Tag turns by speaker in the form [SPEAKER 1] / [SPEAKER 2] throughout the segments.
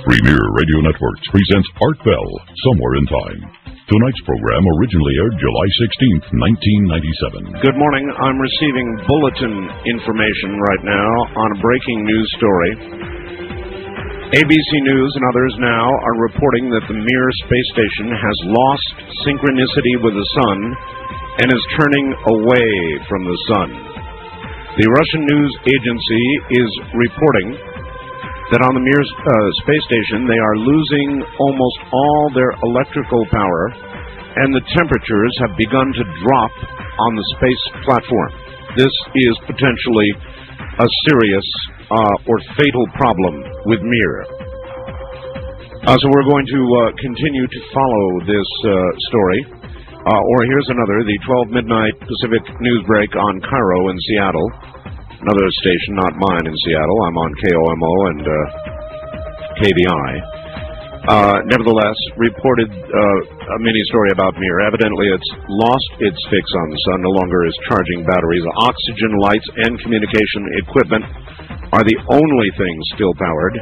[SPEAKER 1] Premier Radio Networks presents Art Bell, Somewhere in Time. Tonight's program originally aired July 16th, 1997.
[SPEAKER 2] Good morning. I'm receiving bulletin information right now on a breaking news story. ABC News and others now are reporting that the Mir space station has lost synchronicity with the sun and is turning away from the sun. The Russian news agency is reporting that on the Mir space station they are losing almost all their electrical power and the temperatures have begun to drop on the space platform. This is potentially a serious or fatal problem with Mir. So we're going to continue to follow this story. Or here's another, the 12 midnight Pacific news break on Cairo in Seattle. Another station, not mine, in Seattle. I'm on KOMO and KBI. Nevertheless, reported a mini-story about Mir. Evidently, it's lost its fix on the sun, no longer is charging batteries. Oxygen, lights, and communication equipment are the only things still powered.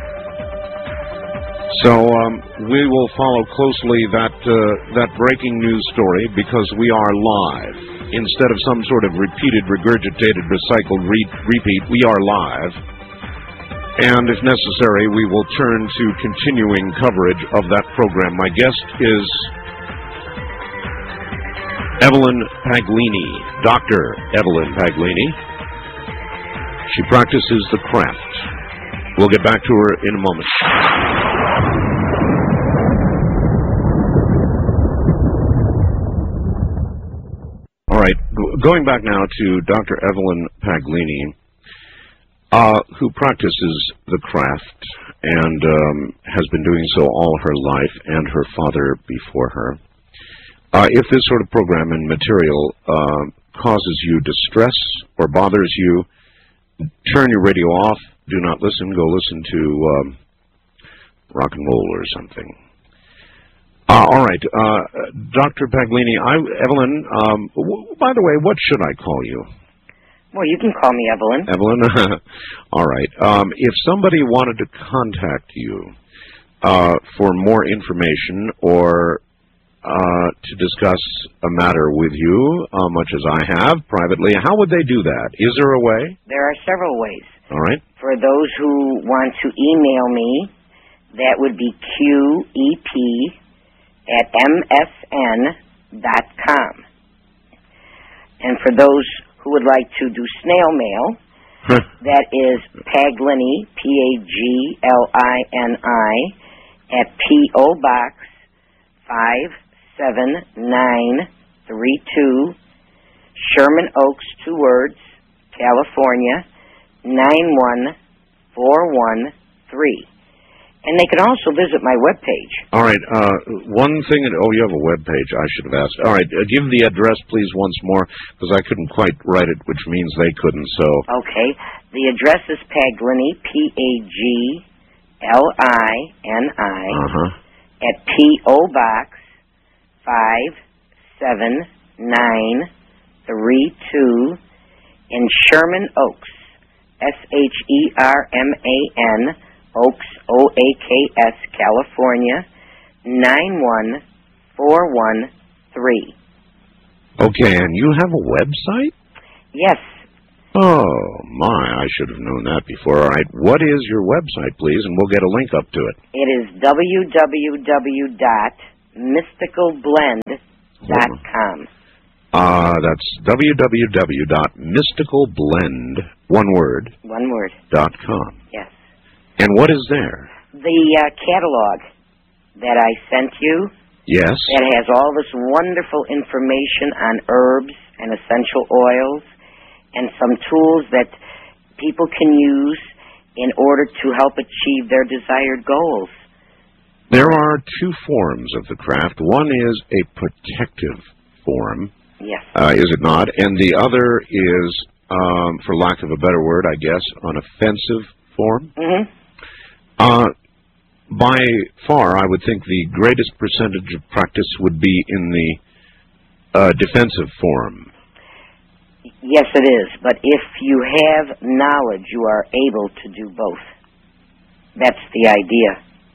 [SPEAKER 2] So we will follow closely that breaking news story because we are live. Instead of some sort of repeated, regurgitated, recycled repeat, we are live. And if necessary, we will turn to continuing coverage of that program. My guest is Evelyn Paglini, Dr. Evelyn Paglini. She practices the craft. We'll get back to her in a moment. All right, going back now to Dr. Evelyn Paglini, who practices the craft and has been doing so all her life, and her father before her. If this sort of program and material causes you distress or bothers you, turn your radio off, do not listen, go listen to rock and roll or something. All right, Dr. Paglini, Evelyn, by the way, what should I call you?
[SPEAKER 3] Well, you can call me Evelyn.
[SPEAKER 2] Evelyn? All right. If somebody wanted to contact you for more information or to discuss a matter with you, much as I have privately, how would they do that? Is there a way?
[SPEAKER 3] There are several ways.
[SPEAKER 2] All right.
[SPEAKER 3] For those who want to email me, that would be qep@msn.com. And for those who would like to do snail mail, that is Paglini, Paglini, at P.O. Box 57932, Sherman Oaks, 2 words, California, 91413. And they can also visit my webpage.
[SPEAKER 2] All right. One thing. You have a webpage. I should have asked. All right. Give the address, please, once more, because I couldn't quite write it, which means they couldn't. So. Okay.
[SPEAKER 3] The address is Paglini, Paglini, at P.O. Box 57932 in Sherman Oaks, Sherman, Oaks, Oaks, California, 91413.
[SPEAKER 2] Okay, and you have a website?
[SPEAKER 3] Yes.
[SPEAKER 2] Oh, my, I should have known that before. All right, what is your website, please, and we'll get a link up to it.
[SPEAKER 3] It is www.mysticalblend.com.
[SPEAKER 2] That's www.mysticalblend, one word, .com.
[SPEAKER 3] Yes.
[SPEAKER 2] And what is there?
[SPEAKER 3] The catalog that I sent you.
[SPEAKER 2] Yes.
[SPEAKER 3] That has all this wonderful information on herbs and essential oils and some tools that people can use in order to help achieve their desired goals.
[SPEAKER 2] There are 2 forms of the craft. One is a protective form.
[SPEAKER 3] Yes.
[SPEAKER 2] Is it not? And the other is, for lack of a better word, I guess, an offensive form.
[SPEAKER 3] Mm-hmm.
[SPEAKER 2] By far, I would think the greatest percentage of practice would be in the defensive form.
[SPEAKER 3] Yes, it is. But if you have knowledge, you are able to do both. That's the idea.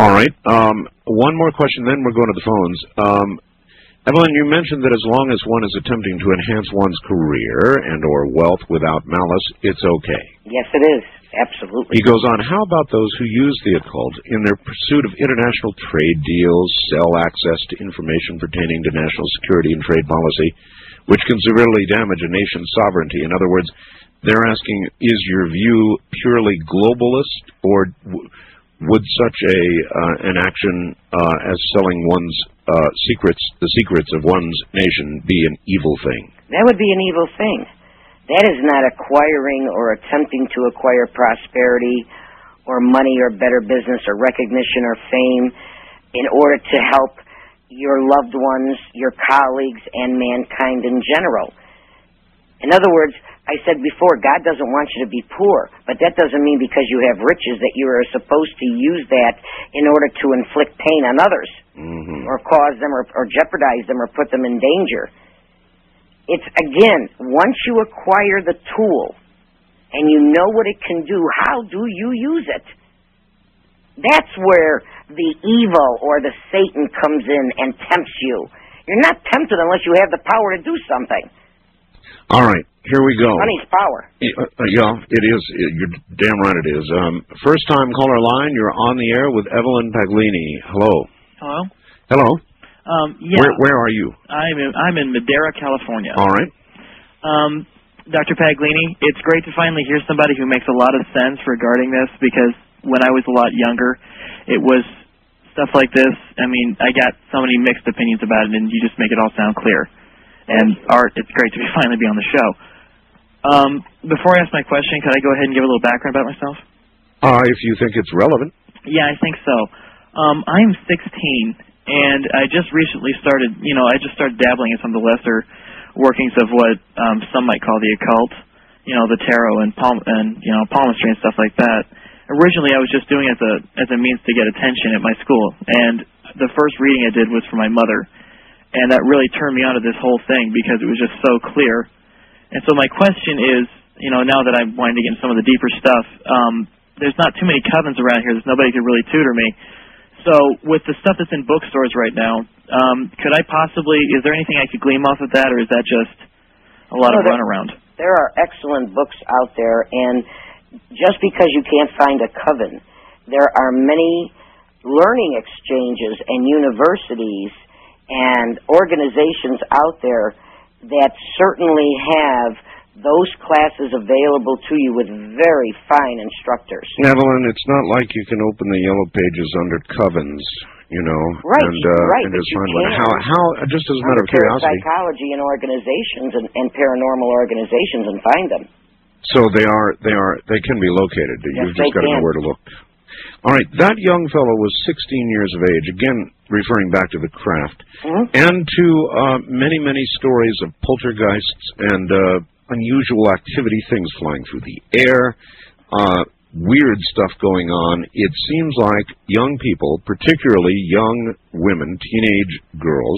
[SPEAKER 2] All right. One more question, then we're going to the phones. Evelyn, you mentioned that as long as one is attempting to enhance one's career and or wealth without malice, it's okay.
[SPEAKER 3] Yes, it is. Absolutely.
[SPEAKER 2] He goes on, how about those who use the occult in their pursuit of international trade deals, sell access to information pertaining to national security and trade policy, which can severely damage a nation's sovereignty? In other words, they're asking, is your view purely globalist, or would such an action as selling one's the secrets of one's nation, be an evil thing?
[SPEAKER 3] That would be an evil thing. That is not acquiring or attempting to acquire prosperity or money or better business or recognition or fame in order to help your loved ones, your colleagues, and mankind in general. In other words, I said before, God doesn't want you to be poor, but that doesn't mean because you have riches that you are supposed to use that in order to inflict pain on others, or cause them or jeopardize them or put them in danger. It's, again, once you acquire the tool and you know what it can do, how do you use it? That's where the evil or the Satan comes in and tempts you. You're not tempted unless you have the power to do something.
[SPEAKER 2] All right, here we go.
[SPEAKER 3] Money's power.
[SPEAKER 2] Yeah, it is. You're damn right it is. First-time caller line, you're on the air with Evelyn Paglini. Hello.
[SPEAKER 4] Hello?
[SPEAKER 2] Hello.
[SPEAKER 4] Yeah.
[SPEAKER 2] Where are you?
[SPEAKER 4] I'm in Madera, California.
[SPEAKER 2] All right.
[SPEAKER 4] Dr. Paglini, it's great to finally hear somebody who makes a lot of sense regarding this, because when I was a lot younger, it was stuff like this. I mean, I got so many mixed opinions about it, and you just make it all sound clear. And Art, it's great to finally be on the show. Before I ask my question, could I go ahead and give a little background about myself?
[SPEAKER 2] If you think it's relevant.
[SPEAKER 4] Yeah, I think so. I'm 16, and I just recently started, I just started dabbling in some of the lesser workings of what some might call the occult, the tarot and palmistry and stuff like that. Originally, I was just doing it as a means to get attention at my school, and the first reading I did was for my mother. And that really turned me on to this whole thing because it was just so clear. And so my question is, now that I'm wanting to get into some of the deeper stuff, there's not too many covens around here. There's nobody who could really tutor me. So with the stuff that's in bookstores right now, could I possibly, is there anything I could glean off of that, or is that just a lot of runaround?
[SPEAKER 3] There are excellent books out there, and just because you can't find a coven, there are many learning exchanges and universities and organizations out there that certainly have those classes available to you with very fine instructors.
[SPEAKER 2] Evelyn, it's not like you can open the yellow pages under covens,
[SPEAKER 3] Right,
[SPEAKER 2] and just find one. How, just as a matter of curiosity.
[SPEAKER 3] Psychology and organizations and paranormal organizations and find them.
[SPEAKER 2] So they can be located.
[SPEAKER 3] Yes,
[SPEAKER 2] You've just got to know where to look. All right, that young fellow was 16 years of age, again referring back to the craft, and to many, many stories of poltergeists and unusual activity, things flying through the air, weird stuff going on. It seems like young people, particularly young women, teenage girls,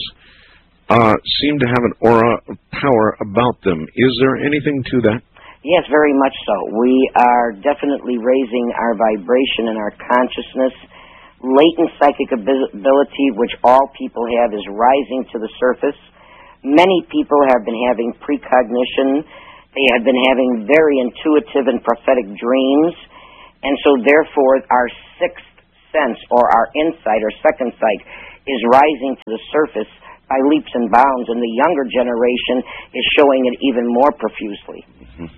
[SPEAKER 2] seem to have an aura of power about them. Is there anything to that?
[SPEAKER 3] Yes, very much so. We are definitely raising our vibration and our consciousness. Latent psychic ability, which all people have, is rising to the surface. Many people have been having precognition. They have been having very intuitive and prophetic dreams. And so, therefore, our sixth sense, or our insight, or second sight, is rising to the surface by leaps and bounds, and the younger generation is showing it even more profusely.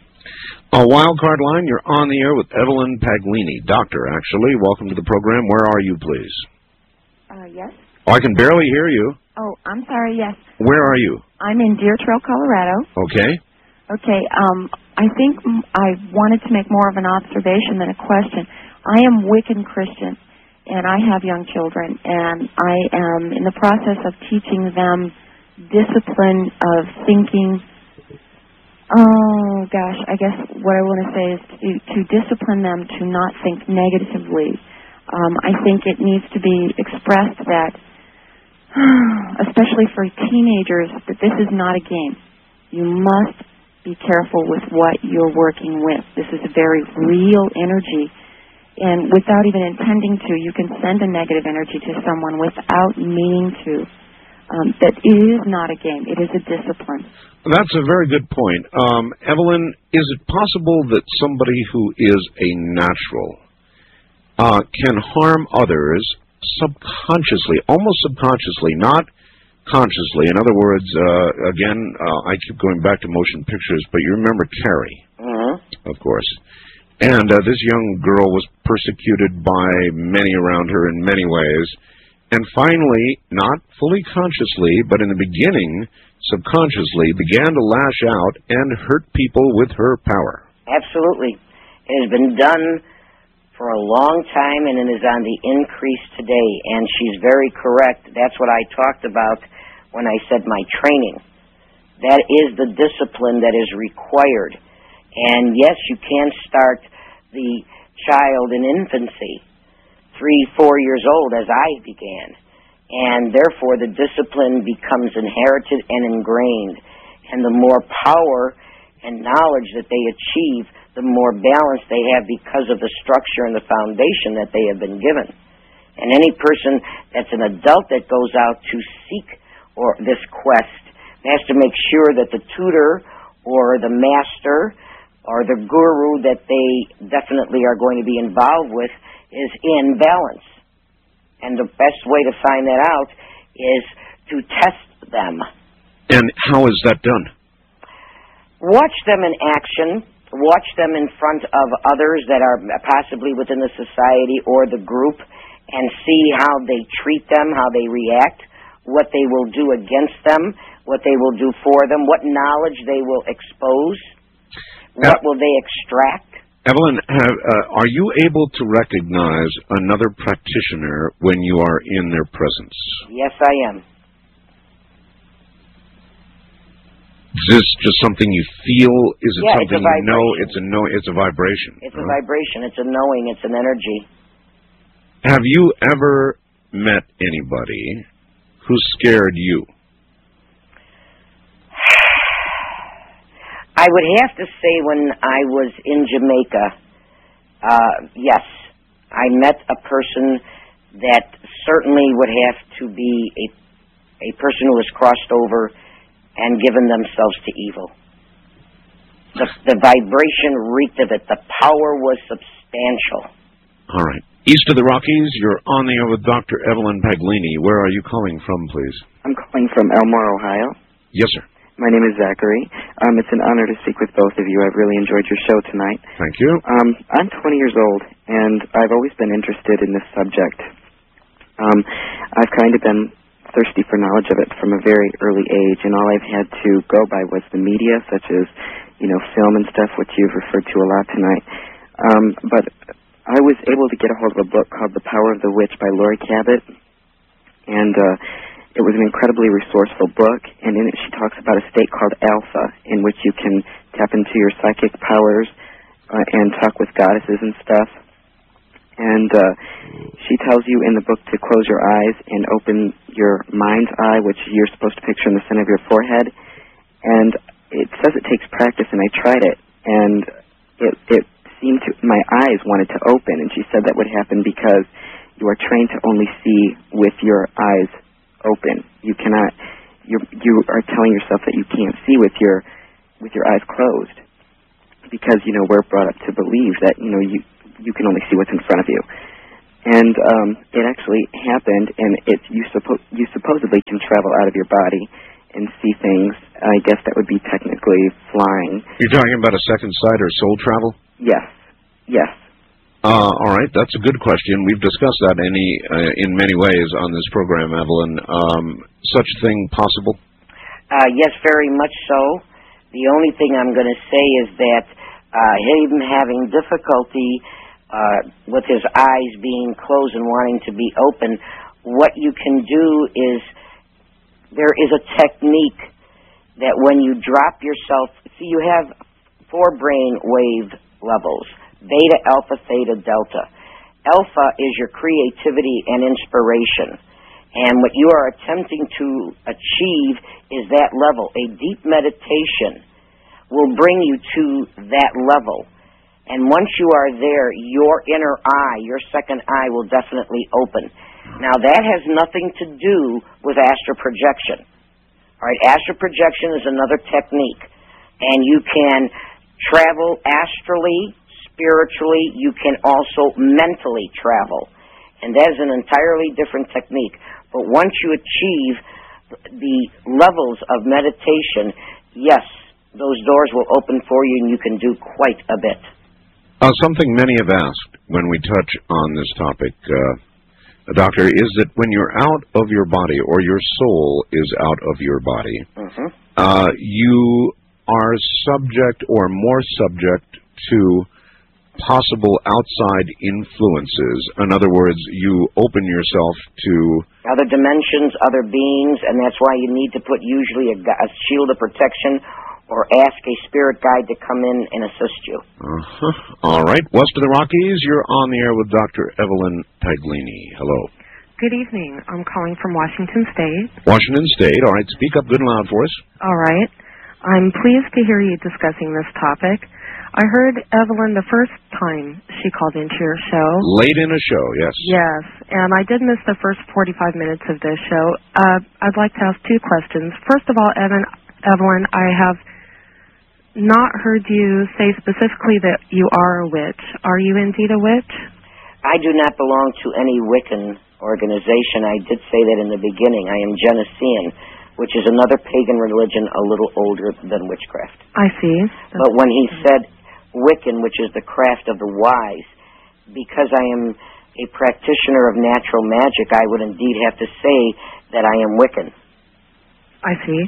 [SPEAKER 2] Wildcard line, you're on the air with Evelyn Paglini. Doctor, actually. Welcome to the program. Where are you, please?
[SPEAKER 5] Yes.
[SPEAKER 2] Oh, I can barely hear you.
[SPEAKER 5] Oh, I'm sorry, yes.
[SPEAKER 2] Where are you?
[SPEAKER 5] I'm in Deer Trail, Colorado.
[SPEAKER 2] Okay.
[SPEAKER 5] Okay, I think I wanted to make more of an observation than a question. I am Wiccan Christian, and I have young children, and I am in the process of teaching them discipline of thinking. Oh, gosh, I guess what I want to say is to discipline them to not think negatively. I think it needs to be expressed that, especially for teenagers, that this is not a game. You must be careful with what you're working with. This is a very real energy, And without even intending to, you can send a negative energy to someone without meaning to. That is not a game. It is a discipline.
[SPEAKER 2] That's a very good point. Evelyn, is it possible that somebody who is a natural can harm others subconsciously, almost subconsciously, not consciously? In other words, again, I keep going back to motion pictures, but you remember Carrie, of course. And this young girl was persecuted by many around her in many ways. And finally, not fully consciously, but in the beginning, subconsciously, began to lash out and hurt people with her power.
[SPEAKER 3] Absolutely. It has been done for a long time, and it is on the increase today. And she's very correct. That's what I talked about when I said my training. That is the discipline that is required. And yes, you can start the child in infancy, 3-4 years old, as I began. And therefore, the discipline becomes inherited and ingrained. And the more power and knowledge that they achieve, the more balance they have because of the structure and the foundation that they have been given. And any person that's an adult that goes out to seek this quest has to make sure that the tutor or the master or the guru that they definitely are going to be involved with is in balance. And the best way to find that out is to test them.
[SPEAKER 2] And how is that done?
[SPEAKER 3] Watch them in action. Watch them in front of others that are possibly within the society or the group, and see how they treat them, how they react, what they will do against them, what they will do for them, what knowledge they will expose, what will they extract.
[SPEAKER 2] Evelyn, are you able to recognize another practitioner when you are in their presence?
[SPEAKER 3] Yes, I am.
[SPEAKER 2] Is this just something you feel? Is it something you know? It's a vibration.
[SPEAKER 3] It's a vibration. It's a knowing. It's an energy.
[SPEAKER 2] Have you ever met anybody who scared you?
[SPEAKER 3] I would have to say when I was in Jamaica, yes, I met a person that certainly would have to be a person who has crossed over and given themselves to evil. The vibration reeked of it. The power was substantial.
[SPEAKER 2] All right. East of the Rockies, you're on the air with Dr. Evelyn Paglini. Where are you calling from, please?
[SPEAKER 6] I'm calling from Elmore, Ohio.
[SPEAKER 2] Yes, sir.
[SPEAKER 6] My name is Zachary. It's an honor to speak with both of you. I've really enjoyed your show tonight.
[SPEAKER 2] Thank you.
[SPEAKER 6] I'm 20 years old, and I've always been interested in this subject. I've kind of been thirsty for knowledge of it from a very early age, and all I've had to go by was the media, such as, film and stuff, which you've referred to a lot tonight. But I was able to get a hold of a book called The Power of the Witch by Laurie Cabot, and it was an incredibly resourceful book, and in it she talks about a state called alpha, in which you can tap into your psychic powers and talk with goddesses and stuff. And she tells you in the book to close your eyes and open your mind's eye, which you're supposed to picture in the center of your forehead. And it says it takes practice, and I tried it, and it seemed to, my eyes wanted to open, and she said that would happen because you are trained to only see with your eyes open. You cannot. You are telling yourself that you can't see with your eyes closed, because we're brought up to believe that you can only see what's in front of you. And it actually happened, and you supposedly can travel out of your body and see things. I guess that would be technically flying.
[SPEAKER 2] You're talking about a second sight or soul travel?
[SPEAKER 6] Yes. Yes.
[SPEAKER 2] All right, that's a good question. We've discussed that in many ways on this program, Evelyn. Such thing possible?
[SPEAKER 3] Yes, very much so. The only thing I'm going to say is that him having difficulty with his eyes being closed and wanting to be open, what you can do is there is a technique that when you drop yourself, see, you have 4 brain wave levels: beta, alpha, theta, delta. Alpha is your creativity and inspiration. And what you are attempting to achieve is that level. A deep meditation will bring you to that level. And once you are there, your inner eye, your second eye, will definitely open. Now, that has nothing to do with astral projection. All right, astral projection is another technique. And you can travel astrally, spiritually. You can also mentally travel. And that is an entirely different technique. But once you achieve the levels of meditation, yes, those doors will open for you and you can do quite a bit.
[SPEAKER 2] Something many have asked when we touch on this topic, Doctor, is that when you're out of your body or your soul is out of your body, you are subject or more subject to possible outside influences. In other words, you open yourself to
[SPEAKER 3] other dimensions, other beings, and that's why you need to put usually a shield of protection or ask a spirit guide to come in and assist you.
[SPEAKER 2] All right. West of the Rockies, you're on the air with Dr. Evelyn Paglini. Hello.
[SPEAKER 7] Good evening. I'm calling from Washington State.
[SPEAKER 2] Washington State. All right. Speak up good and loud for us.
[SPEAKER 7] All right. I'm pleased to hear you discussing this topic. I heard Evelyn the first time she called into your show.
[SPEAKER 2] Late in a show, yes.
[SPEAKER 7] Yes, and I did miss the first 45 minutes of this show. I'd like to ask two questions. First of all, Evelyn, I have not heard you say specifically that you are a witch. Are you indeed a witch?
[SPEAKER 3] I do not belong to any Wiccan organization. I did say that in the beginning. I am Genesian, which is another pagan religion a little older than witchcraft.
[SPEAKER 7] I see.
[SPEAKER 3] But when he said Wiccan, which is the craft of the wise, because I am a practitioner of natural magic, I would indeed have to say that I am Wiccan.
[SPEAKER 7] I see.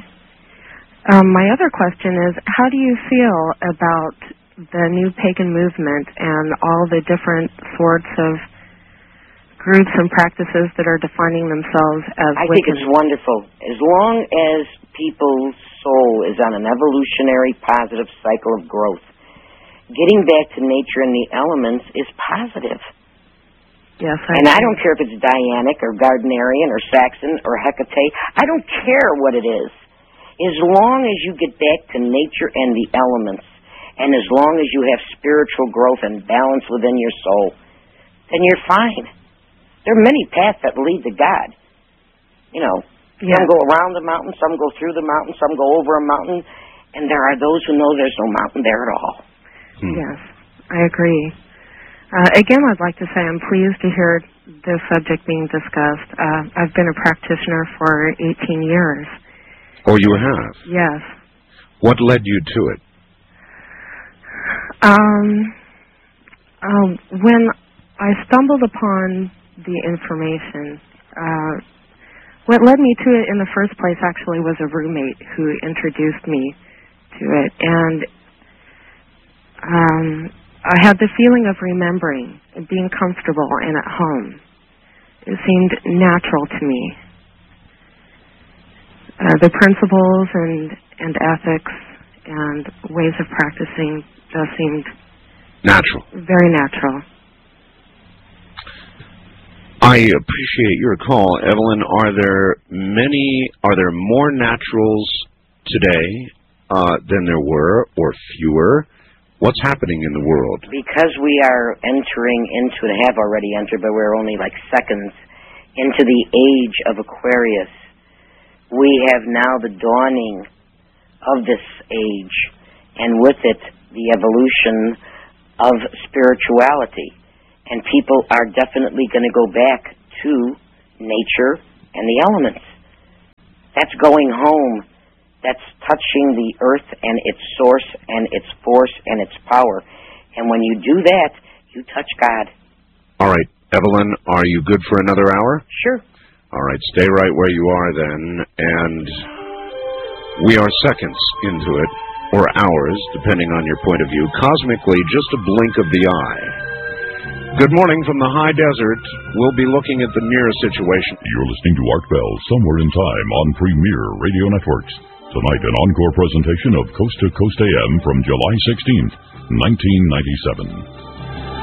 [SPEAKER 7] My other question is, how do you feel about the new pagan movement and all the different sorts of groups and practices that are defining themselves as
[SPEAKER 3] I
[SPEAKER 7] Wiccan?
[SPEAKER 3] think it's wonderful. As long as people's soul is on an evolutionary positive cycle of growth, getting back to nature and the elements is positive.
[SPEAKER 7] Yes,
[SPEAKER 3] I don't care if it's Dianic or Gardnerian or Saxon or Hecate. I don't care what it is. As long as you get back to nature and the elements, and as long as you have spiritual growth and balance within your soul, then you're fine. There are many paths that lead to God. You know, some go around the mountain, some go through the mountain, some go over a mountain, and there are those who know there's no mountain there at all.
[SPEAKER 7] Yes, I agree. Again, I'd like to say I'm pleased to hear this subject being discussed. I've been a practitioner for 18 years.
[SPEAKER 2] Oh, you have?
[SPEAKER 7] Yes.
[SPEAKER 2] What led you to it?
[SPEAKER 7] When I stumbled upon the information, what led me to it in the first place actually was a roommate who introduced me to it. And I had the feeling of remembering and being comfortable and at home. It seemed natural to me. The principles and ethics and ways of practicing just seemed
[SPEAKER 2] natural.
[SPEAKER 7] Very natural.
[SPEAKER 2] I appreciate your call, Evelyn. Are there more naturals today than there were, or fewer? What's happening in the world?
[SPEAKER 3] Because we are entering into, and have already entered, but we're only like seconds into the age of Aquarius, we have now the dawning of this age, and with it, the evolution of spirituality. And people are definitely going to go back to nature and the elements. That's going home. That's touching the earth and its source and its force and its power. And when you do that, you touch God.
[SPEAKER 2] All right. Evelyn, are you good for another hour?
[SPEAKER 3] Sure.
[SPEAKER 2] All right. Stay right where you are then. And we are seconds into it, or hours, depending on your point of view. Cosmically, just a blink of the eye. Good morning from the high desert. We'll be looking at the mirror situation.
[SPEAKER 1] You're listening to Art Bell, Somewhere in Time on Premier Radio Networks. Tonight, an encore presentation of Coast to Coast AM from July 16th, 1997.